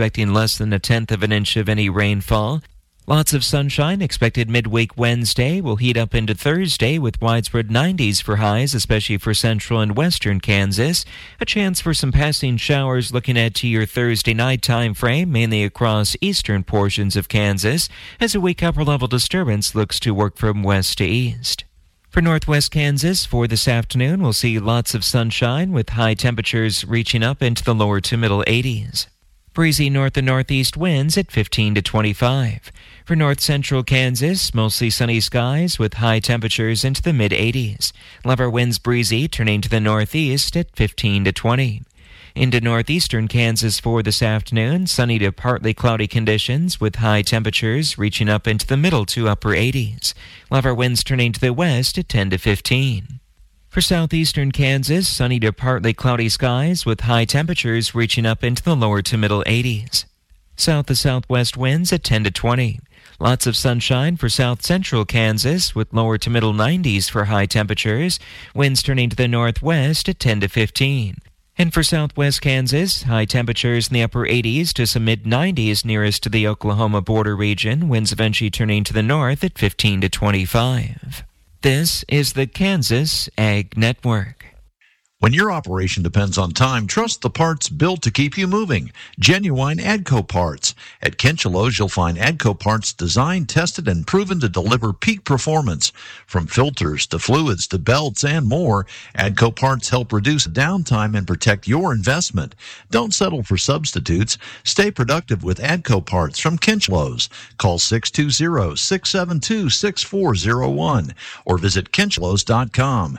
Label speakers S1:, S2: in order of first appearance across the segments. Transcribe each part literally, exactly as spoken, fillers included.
S1: expecting less than a tenth of an inch of any rainfall. Lots of sunshine expected midweek Wednesday. Will heat up into Thursday with widespread nineties for highs, especially for central and western Kansas. A chance for some passing showers looking at to your Thursday night time frame, mainly across eastern portions of Kansas, as a weak upper-level disturbance looks to work from west to east. For northwest Kansas, for this afternoon, we'll see lots of sunshine with high temperatures reaching up into the lower to middle eighties. Breezy north and northeast winds at fifteen to twenty-five. For north central Kansas, mostly sunny skies with high temperatures into the mid-eighties. Lever winds breezy turning to the northeast at fifteen to twenty. Into northeastern Kansas for this afternoon, sunny to partly cloudy conditions with high temperatures reaching up into the middle to upper eighties. Lever winds turning to the west at ten to fifteen. For southeastern Kansas, sunny to partly cloudy skies with high temperatures reaching up into the lower to middle eighties. South to southwest winds at ten to twenty. Lots of sunshine for south central Kansas with lower to middle nineties for high temperatures. Winds turning to the northwest at ten to fifteen. And for southwest Kansas, high temperatures in the upper eighties to some mid-nineties nearest to the Oklahoma border region. Winds eventually turning to the north at fifteen to twenty-five. This is the Kansas Ag Network.
S2: When your operation depends on time, trust the parts built to keep you moving. Genuine AGCO parts. At Kinchelo's, you'll find AGCO parts designed, tested, and proven to deliver peak performance. From filters to fluids to belts and more, AGCO parts help reduce downtime and protect your investment. Don't settle for substitutes. Stay productive with AGCO parts from Kinchelo's. Call six two zero, six seven two, six four zero one or visit kinchelos dot com.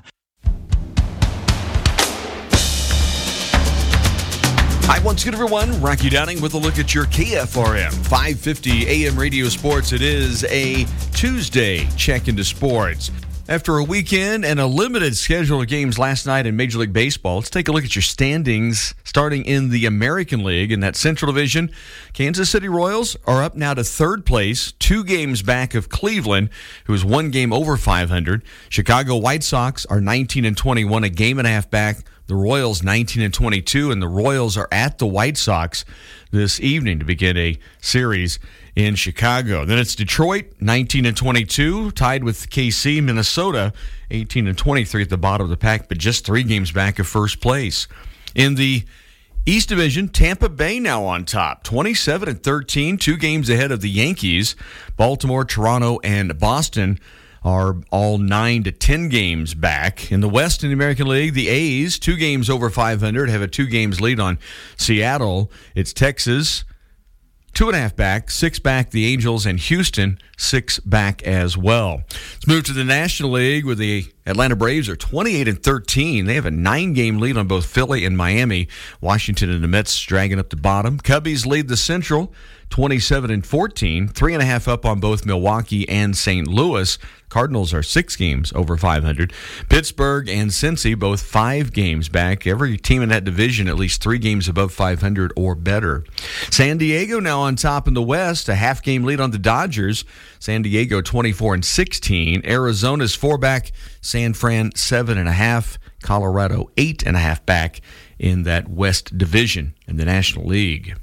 S3: Hi, once again, everyone. Rocky Downing with a look at your K F R M five fifty A M radio sports. It is a Tuesday check into sports. After a weekend and a limited schedule of games last night in Major League Baseball, let's take a look at your standings starting in the American League. In that Central Division, Kansas City Royals are up now to third place, two games back of Cleveland, who is one game over five hundred. Chicago White Sox are nineteen and twenty-one, a game and a half back. The Royals nineteen and twenty-two, and the Royals are at the White Sox this evening to begin a series in Chicago. Then it's Detroit, nineteen and twenty-two, tied with K C. Minnesota, eighteen and twenty-three at the bottom of the pack, but just three games back of first place. In the East Division, Tampa Bay now on top, twenty-seven and thirteen, two games ahead of the Yankees. Baltimore, Toronto, and Boston are all nine to ten games back. In the West in the American League, the A's, two games over five hundred, have a two games lead on Seattle. It's Texas, two and a half back, six back the Angels, and Houston, six back as well. Let's move to the National League, where the Atlanta Braves are twenty-eight and thirteen. They have a nine-game lead on both Philly and Miami. Washington and the Mets dragging up the bottom. Cubbies lead the Central, twenty-seven and fourteen, three and a half up on both Milwaukee and Saint Louis. Cardinals are six games over five hundred. Pittsburgh and Cincy both five games back. Every team in that division at least three games above five hundred or better. San Diego now on top in the West, a half game lead on the Dodgers. San Diego twenty-four and sixteen. Arizona's four back. San Fran seven and a half. Colorado eight and a half back in that West division in the National League.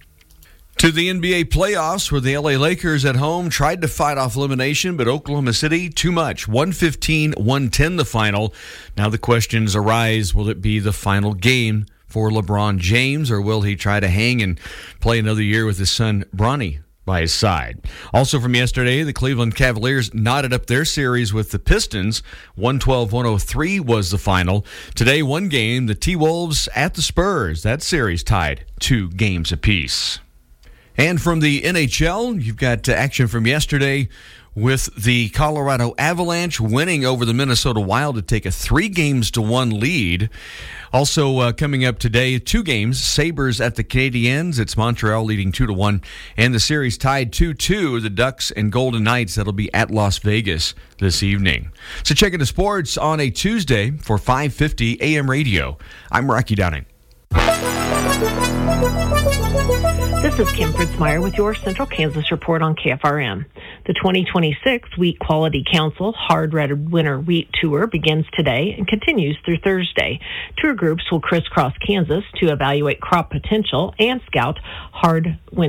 S3: To the N B A playoffs, where the L A Lakers at home tried to fight off elimination, but Oklahoma City, too much. one fifteen one ten the final. Now the questions arise, will it be the final game for LeBron James, or will he try to hang and play another year with his son, Bronny, by his side? Also from yesterday, the Cleveland Cavaliers knotted up their series with the Pistons. one twelve one oh three was the final. Today, one game, the T-Wolves at the Spurs. That series tied two games apiece. And from the N H L, you've got action from yesterday with the Colorado Avalanche winning over the Minnesota Wild to take a three games to one lead. Also uh, coming up today, two games, Sabres at the Canadiens. It's Montreal leading two to one, and the series tied two two, the Ducks and Golden Knights. That'll be at Las Vegas this evening. So checking the sports on a Tuesday for five fifty A M radio. I'm Rocky Downing.
S4: This is Kim Fritzmeyer with your Central Kansas report on K F R M. The twenty twenty-six Wheat Quality Council Hard Red Winter Wheat Tour begins today and continues through Thursday. Tour groups will crisscross Kansas to evaluate crop potential and scout hard winter